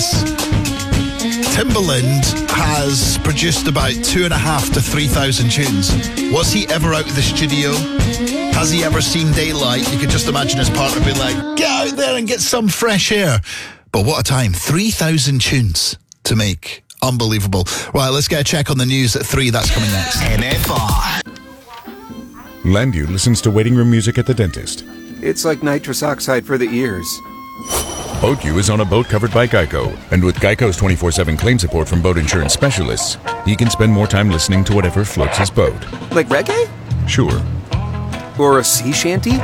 this. Timbaland has produced about 2,500 to 3,000 tunes. Was he ever out of the studio? Has he ever seen daylight? You could just imagine his partner being like, get out there and get some fresh air. But what a time. 3,000 tunes to make. Unbelievable. Right, let's get a check on the news at 3. That's coming next. NFR. Landu listens to waiting room music at the dentist. It's like nitrous oxide for the ears. BoatU is on a boat covered by Geico, and with Geico's 24/7 claim support from boat insurance specialists, he can spend more time listening to whatever floats his boat. Like reggae? Sure. Or a sea shanty?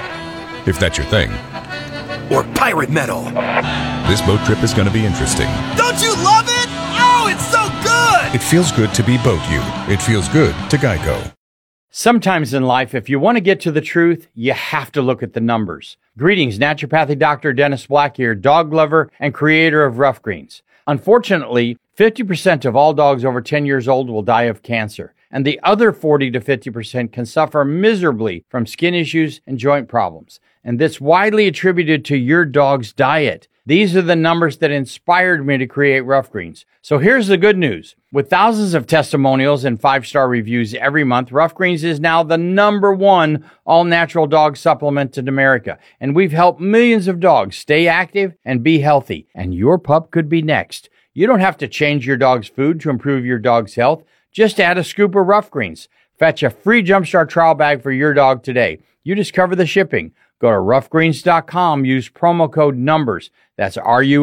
If that's your thing. Or pirate metal? This boat trip is going to be interesting. Don't you love it? Oh, it's so good! It feels good to be BoatU. It feels good to Geico. Sometimes in life, if you want to get to the truth, you have to look at the numbers. Greetings, naturopathic Dr. Dennis Black here, dog lover and creator of Rough Greens. Unfortunately, 50% of all dogs over 10 years old will die of cancer, and the other 40 to 50% can suffer miserably from skin issues and joint problems. And this widely attributed to your dog's diet. These are the numbers that inspired me to create Rough Greens. So here's the good news. With thousands of testimonials and 5-star reviews every month, Rough Greens is now the #1 all-natural dog supplement in America. And we've helped millions of dogs stay active and be healthy. And your pup could be next. You don't have to change your dog's food to improve your dog's health. Just add a scoop of Rough Greens. Fetch a free Jumpstart trial bag for your dog today. You just cover the shipping. Go to roughgreens.com, use promo code NUMBERS. That's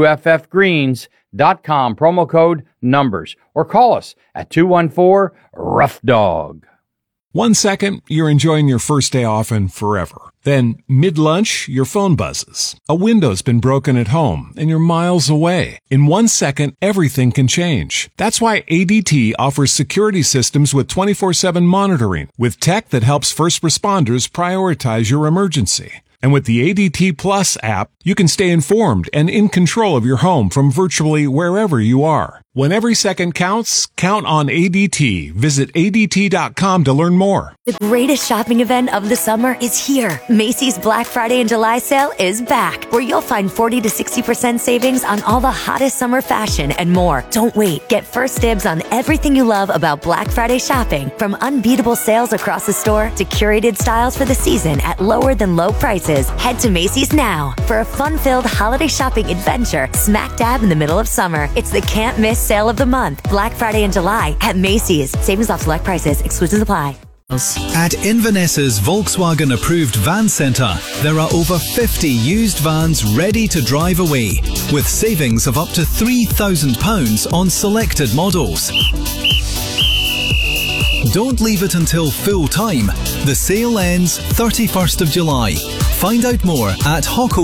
RUFFgreens.com, promo code NUMBERS. Or call us at 214-ROUGH-DOG. 1 second, you're enjoying your first day off and forever. Then, mid-lunch, your phone buzzes. A window's been broken at home, and you're miles away. In 1 second, everything can change. That's why ADT offers security systems with 24/7 monitoring, with tech that helps first responders prioritize your emergency. And with the ADT Plus app, you can stay informed and in control of your home from virtually wherever you are. When every second counts, count on ADT. Visit ADT.com to learn more. The greatest shopping event of the summer is here. Macy's Black Friday and July sale is back, where you'll find 40 to 60% savings on all the hottest summer fashion and more. Don't wait. Get first dibs on everything you love about Black Friday shopping, from unbeatable sales across the store to curated styles for the season at lower than low prices. Head to Macy's now for a fun-filled holiday shopping adventure smack dab in the middle of summer. It's the can't-miss sale of the month, Black Friday in July at Macy's. Savings off select prices. Exclusions apply. At Inverness's Volkswagen approved van centre, there are over 50 used vans ready to drive away, with savings of up to £3,000 on selected models. Don't leave it until full time. The sale ends 31st of July. Find out more at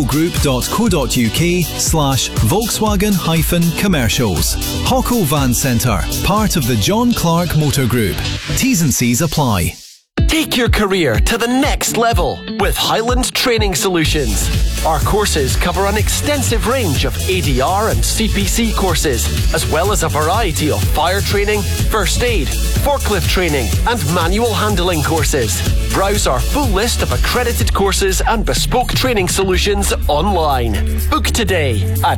hockogroup.co.uk/Volkswagen-commercials. Hocko Van Centre, part of the John Clark Motor Group. T's and C's apply. Take your career to the next level with Highland Training Solutions. Our courses cover an extensive range of ADR and CPC courses, as well as a variety of fire training, first aid, forklift training, and manual handling courses. Browse our full list of accredited courses and bespoke training solutions online. Book today at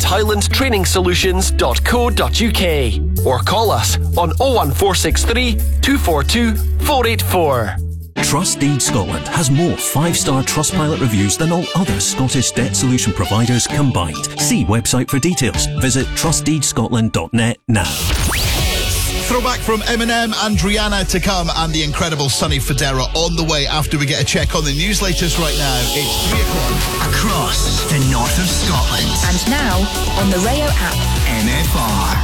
highlandtrainingsolutions.co.uk or call us on 01463 242 484. Trustdeed Scotland has more 5-star Trustpilot reviews than all other Scottish debt solution providers combined. See website for details. Visit trustdeedscotland.net now. Throwback from Eminem and Rihanna to come, and the incredible Sonny Fodera on the way after we get a check on the news. Latest right now, it's 3 o'clock. Across the north of Scotland. And now, on the Rayo app. NFR.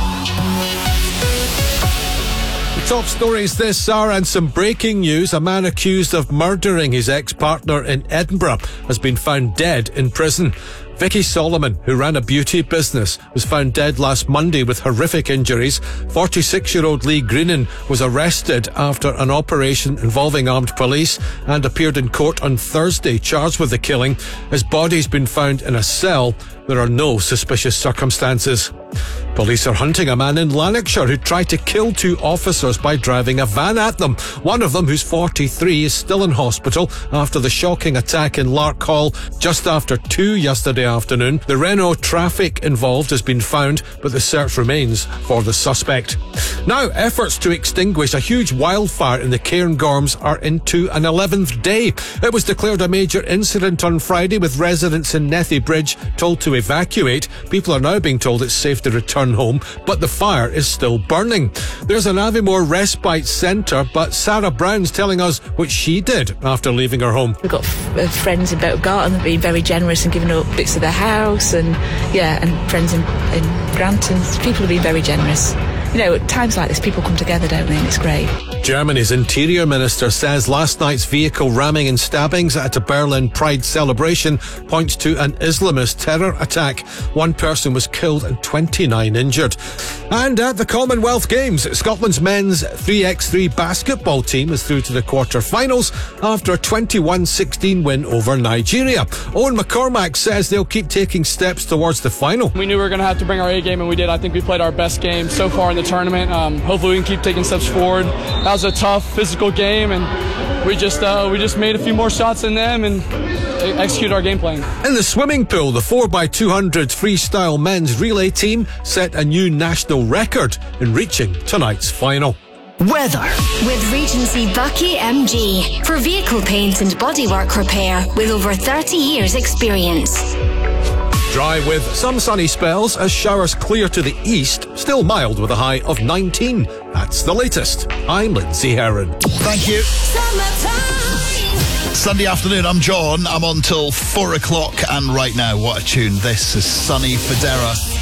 Top stories this hour and some breaking news. A man accused of murdering his ex-partner in Edinburgh has been found dead in prison. Vicky Solomon, who ran a beauty business, was found dead last Monday with horrific injuries. 46-year-old Lee Greenan was arrested after an operation involving armed police and appeared in court on Thursday, charged with the killing. His body's been found in a cell. There are no suspicious circumstances. Police are hunting a man in Lanarkshire who tried to kill 2 officers by driving a van at them. One of them, who's 43, is still in hospital after the shocking attack in Lark Hall just after 2 yesterday afternoon. The Renault traffic involved has been found, but the search remains for the suspect. Now, efforts to extinguish a huge wildfire in the Cairngorms are into an 11th day. It was declared a major incident on Friday, with residents in Nethy Bridge told to evacuate. People are now being told it's safe to return home, but the fire is still burning. There's an Aviemore respite centre, but Sarah Brown's telling us what she did after leaving her home. We've got friends in Belgarton that have been very generous and giving up bits of their house, and friends in Granton. People have been very generous. You know, at times like this, people come together, don't they? And it's great. Germany's interior minister says last night's vehicle ramming and stabbings at a Berlin Pride celebration points to an Islamist terror attack. 1 person was killed and 29 injured. And at the Commonwealth Games, Scotland's men's 3x3 basketball team is through to the quarter-finals after a 21-16 win over Nigeria. Owen McCormack says they'll keep taking steps towards the final. We knew we were going to have to bring our A game, and we did. I think we played our best game so far in the tournament. Hopefully we can keep taking steps forward. That was a tough physical game, and we just made a few more shots than them and execute our game plan. In the swimming pool, the 4x200 freestyle men's relay team set a new national record in reaching tonight's final. Weather. With Regency Bucky MG for vehicle paint and bodywork repair with over 30 years experience. Dry with some sunny spells as showers clear to the east, still mild with a high of 19. That's the latest. I'm Lindsay Heron. Thank you. Sunday afternoon, I'm John. I'm on till 4 o'clock, and right now, what a tune. This is Sonny Fodera.